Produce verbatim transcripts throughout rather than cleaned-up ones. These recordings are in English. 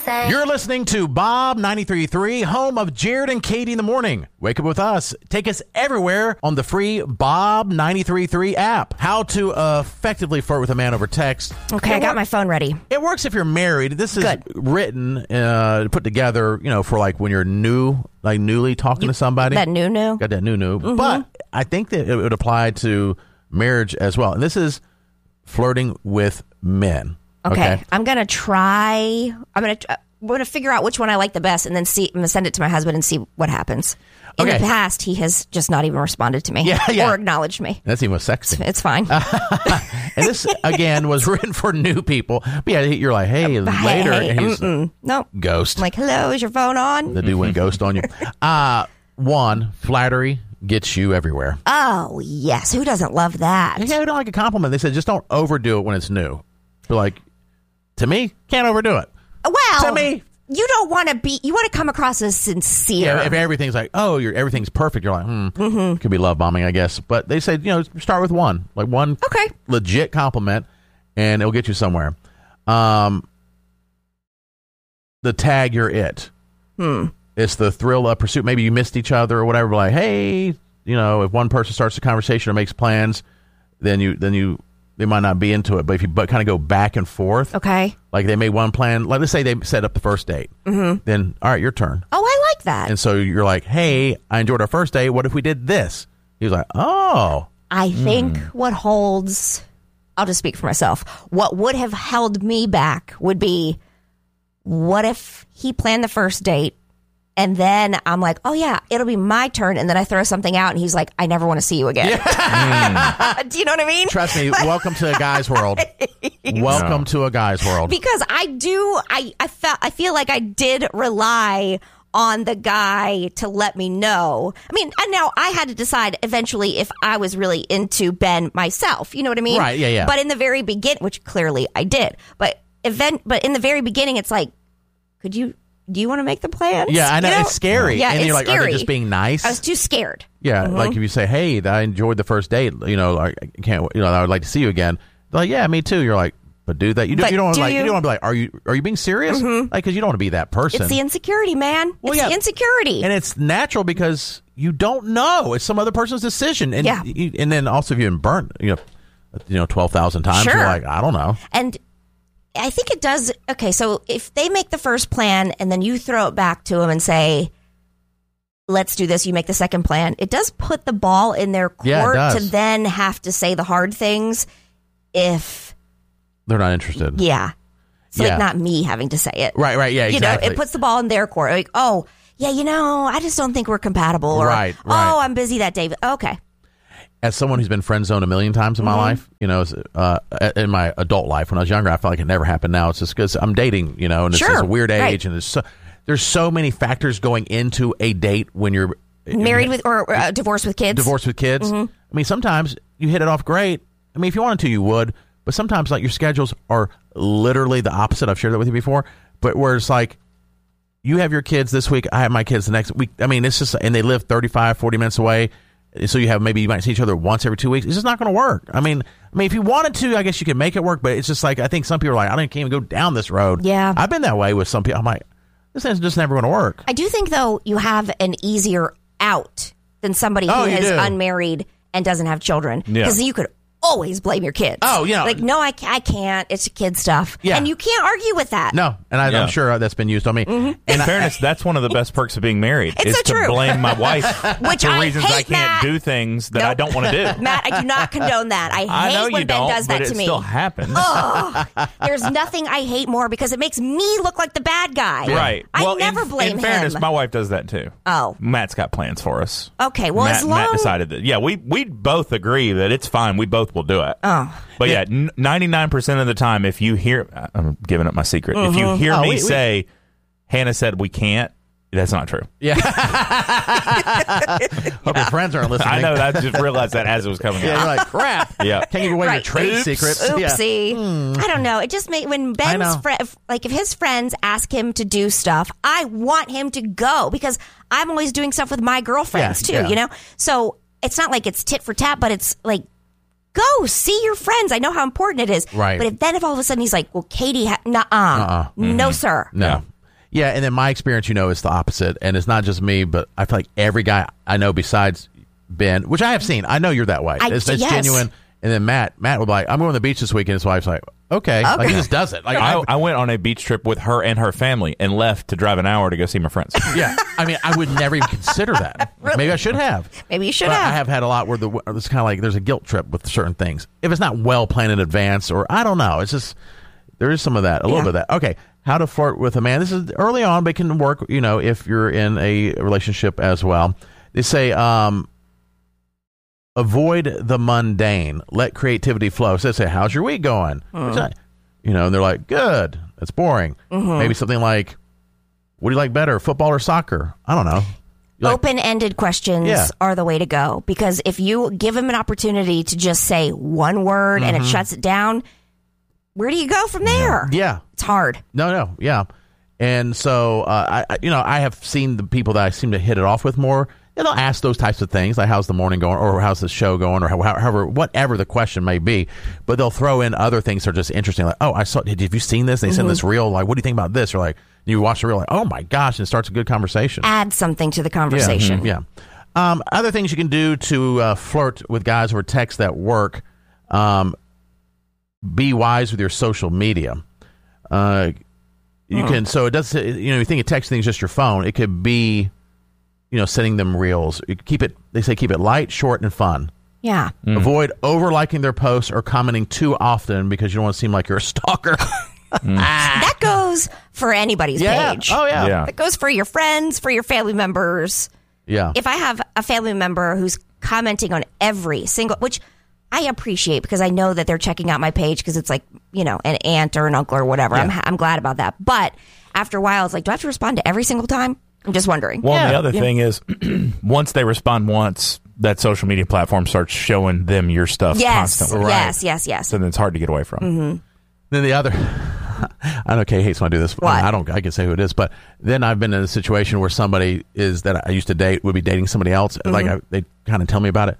say. You're listening to Bob ninety-three point three, home of Jared and Katie in the morning. Wake up with us. Take us everywhere on the free Bob ninety-three point three app. How to uh, effectively flirt with a man over text. Okay, it I got wor- my phone ready. It works if you're married. This is Good. written, uh, put together, you know, for like when you're new, like newly talking You- to somebody. That new new. Got that new new. Mhm. But I think that it would apply to marriage as well. And this is flirting with men. Okay. Okay. I'm going to try. I'm going to. I'm going to figure out which one I like the best, and then see. I'm going to send it to my husband and see what happens. In Okay. the past, he has just not even responded to me Yeah, yeah. or acknowledged me. That's even sexy. It's fine. And this, again, was written for new people. But yeah, you're like, hey, later. Hey, and he's mm-mm. Nope. ghost. I'm like, hello, is your phone on? The dude went ghost on you. Uh, one, flattery gets you everywhere. Oh, yes. Who doesn't love that? Yeah, we don't like a compliment. They said just don't overdo it when it's new. You're like, to me, can't overdo it. Well, To me. you don't want to be, you want to come across as sincere. Yeah, if everything's like, oh, you're everything's perfect, you're like, hmm, Mm-hmm. could be love bombing, I guess. But they said, you know, start with one, like one Okay. legit compliment, and it'll get you somewhere. Um, the tag, you're it. Hmm. It's the thrill of pursuit. Maybe you missed each other or whatever. Like, hey, you know, if one person starts the conversation or makes plans, then you, then you, they might not be into it. But if you but kind of go back and forth, Okay. like they made one plan. Like, let's say they set up the first date. Mm-hmm. Then, all right, your turn. Oh, I like that. And so you're like, hey, I enjoyed our first date. What if we did this? He was like, oh. I think Hmm. what holds, I'll just speak for myself. What would have held me back would be, what if he planned the first date and then I'm like, oh yeah, it'll be my turn. And then I throw something out and he's like, I never want to see you again. Do you know what I mean? Trust me, welcome to a guy's world. Welcome to a guy's world. Because I do, I, I felt, I feel like I did rely on the guy to let me know. I mean, and now I had to decide eventually if I was really into Ben myself. You know what I mean? Right, yeah, yeah. But in the very beginning, which clearly I did, but event, but in the very beginning, it's like, could you, do you want to make the plans? Yeah, I know, You it's scary. Yeah, And it's you're like, are they scary. just being nice? I was too scared. Yeah, like if you say, hey, I enjoyed the first date, you know, like, I can't, you know, I would like to see you again. They're like, yeah, me too. You're like, but do that. You, do, But you don't want do to like, you, you- don't want to be like, are you, are you being serious? Like, because you don't want to be that person. It's the insecurity, man. Well, it's yeah. the insecurity. And it's natural because you don't know. It's some other person's decision. And Yeah. you, and then also if you've been burnt, you know, you know, twelve thousand times, Sure. you're like, I don't know. And I think it does. Okay, so if they make the first plan and then you throw it back to them and say, let's do this, you make the second plan, it does put the ball in their court Yeah, it does. to then have to say the hard things if, They're not interested. yeah. It's Yeah. like not me having to say it. Right, right, yeah, exactly. You know, it puts the ball in their court. Like, oh, yeah, you know, I just don't think we're compatible. Or, Right, right. oh, I'm busy that day. Okay. As someone who's been friend zoned a million times in my Mm-hmm. life, you know, uh, in my adult life, when I was younger, I felt like it never happened. Now it's just because I'm dating, you know, and it's, Sure, it's a weird age, right. and there's so there's so many factors going into a date when you're Married with or uh, divorced with kids. divorced with kids. Mm-hmm. I mean, sometimes you hit it off great. I mean, if you wanted to, you would. But sometimes, like, your schedules are literally the opposite. I've shared that with you before. But where it's like, you have your kids this week, I have my kids the next week. I mean, it's just, and they live thirty-five, forty minutes away. So you have, maybe you might see each other once every two weeks. It's just not going to work. I mean, I mean, if you wanted to, I guess you could make it work. But it's just like, I think some people are like, I don't can't even go down this road. Yeah. I've been that way with some people. I'm like, this is just never going to work. I do think, though, you have an easier out than somebody who Oh, you is do. unmarried and doesn't have children. Yeah. Because you could always blame your kids. Oh, yeah. Like, no, I, ca- I can't. It's kid stuff. Yeah. And you can't argue with that. No, and I, Yeah. I'm sure that's been used on me. In And I- fairness, that's one of the best perks of being married. It's is so to true. blame my wife Which for I reasons hate, I can't Matt. do things that I Nope. don't want to do. Matt, I do not condone that. I hate I know when you Ben don't, does that but to it me. still happens. Oh, there's nothing I hate more because it makes me look like the bad guy. Right. I well, never in, blame in fairness, him. my wife does that too. Oh. Matt's got plans for us. Okay, well, Matt, as long Matt decided that. Yeah, we we both agree that it's fine. We both will do it. Oh. But yeah, ninety-nine percent of the time, if you hear, I'm giving up my secret. If you hear Oh, me we- we- say, Hannah said we can't, that's not true. Yeah. Hope your friends aren't listening. I know. I just realized that as it was coming Yeah, out. you're like, crap. Yeah. Can't give away your Right. trade Oops. secrets. Yeah. Oopsie. I don't know. It just made when I Ben's know. friend, like if his friends ask him to do stuff, I want him to go because I'm always doing stuff with my girlfriends Yeah, too, yeah. you know? So it's not like it's tit for tat, but it's like, go see your friends. I know how important it is. Right. But if then if all of a sudden he's like, well, Katie, ha- nuh-uh. Uh-uh. No, sir. No. Yeah, and then my experience, you know, is the opposite. And it's not just me, but I feel like every guy I know besides Ben, which I have seen, I know you're that way. I, it's it's yes. genuine. And then Matt, Matt will be like, I'm going to the beach this weekend. His wife's like, okay. okay. Like, he just does it. Like I, I went on a beach trip with her and her family and left to drive an hour to go see my friends. Yeah. I mean, I would never even consider that. Really? Maybe I should have. Maybe you should but have. I have had a lot where the it's kind of like there's a guilt trip with certain things. If it's not well planned in advance, or I don't know, it's just, there is some of that, a little Yeah. bit of that. Okay. How to flirt with a man. This is early on, but it can work, you know, if you're in a relationship as well. They say, um, avoid the mundane. Let creativity flow. So they say, how's your week going? Mm. You know, and they're like, good. That's boring. Mm-hmm. Maybe something like, what do you like better, football or soccer? I don't know. You like- Open-ended questions Yeah. are the way to go, because if you give him an opportunity to just say one word and it shuts it down, where do you go from there? yeah. It's hard. No, no. Yeah. And so, uh, I, I, you know, I have seen the people that I seem to hit it off with more. And they'll ask those types of things, like how's the morning going, or how's the show going, or however, whatever the question may be. But they'll throw in other things that are just interesting, like, oh, I saw. Have you seen this? They Mm-hmm. sent this reel. Like, what do you think about this? Or like, you watch the reel, like, oh my gosh, and it starts a good conversation. Add something to the conversation. Yeah. Um, other things you can do to uh, flirt with guys over text that work. Um, be wise with your social media. Uh, you Hmm. can. So it does. You know, you think of texting is just your phone. It could be, you know, sending them reels. You keep it. They say keep it light, short, and fun. Yeah. Avoid over liking their posts or commenting too often because you don't want to seem like you're a stalker. That goes for anybody's yeah. page. Oh yeah. Yeah. That goes for your friends, for your family members. Yeah. If I have a family member who's commenting on every single, which I appreciate because I know that they're checking out my page because it's like, you know, an aunt or an uncle or whatever. I'm, Yeah. I'm glad about that. But after a while, it's like, do I have to respond to every single time? I'm just wondering. Well, and the Yeah. other thing is, once they respond once, that social media platform starts showing them your stuff yes, constantly. yes, yes, yes. So then it's hard to get away from. Mm-hmm. Then the other, I know Kay hates when I do this. What? I don't. I can say who it is, but then I've been in a situation where somebody is that I used to date would be dating somebody else, and like I, they kind of tell me about it.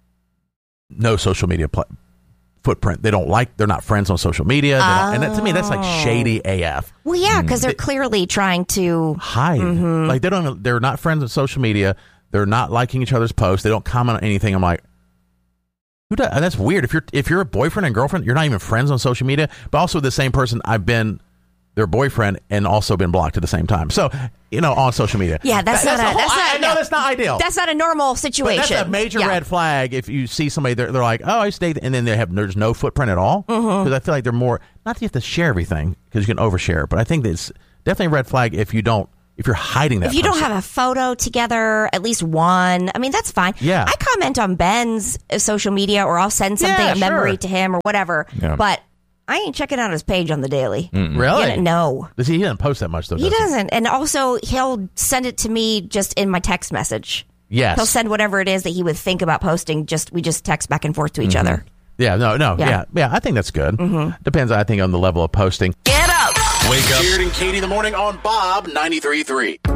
No social media pl- footprint. They don't like. They're not friends on social media, they don't, and that, to me that's like shady A F. Well, yeah, because they're clearly trying to. Hide. Like they don't. They're not friends on social media. They're not liking each other's posts. They don't comment on anything. I'm like, who does? That's weird. If you're if you're a boyfriend and girlfriend, you're not even friends on social media. But also the same person, I've been their boyfriend and also been blocked at the same time. So you know, on social media. Yeah, that's That- not the a- whole- that's I, not- I know yeah. that's not ideal. That's not a normal But situation. that's a major Yeah. red flag if you see somebody they're, they're like, oh, I used to date, and then they have there's no footprint at all. Because Mm-hmm. I feel like they're more not that you have to share everything because you can overshare, but I think that it's definitely a red flag if you don't if you're hiding that. If you don't person. have a photo together, at least one, I mean, that's fine. Yeah. I comment on Ben's uh, social media, or I'll send something, Yeah, a memory sure. to him or whatever. Yeah. But I ain't checking out his page on the daily. Really? You know, no. Does he, he doesn't post that much though. He does doesn't. And also, he'll send it to me just in my text message. Yes. He'll send whatever it is that he would think about posting. Just we just text back and forth to each other. Yeah, no, no, Yeah. yeah, yeah. I think that's good. Depends, I think, on the level of posting. Get up. Wake up. Jared and Katie in the morning on Bob ninety-three point three.